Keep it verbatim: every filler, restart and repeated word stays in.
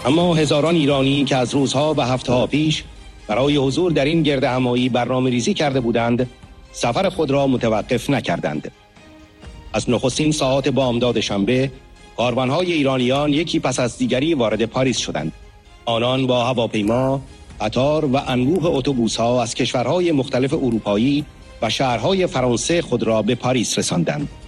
اما هزاران ایرانی که از روزها و هفته‌ها پیش برای حضور در این گرد همایی برنامه ریزی کرده بودند، سفر خود را متوقف نکردند. از نخستین ساعات بامداد شنبه، کاروان‌های ایرانیان یکی پس از دیگری وارد پاریس شدند. آنان با هواپیما، قطار و انبوه اتوبوس‌ها از کشورهای مختلف اروپایی و شهرهای فرانسه خود را به پاریس رساندند.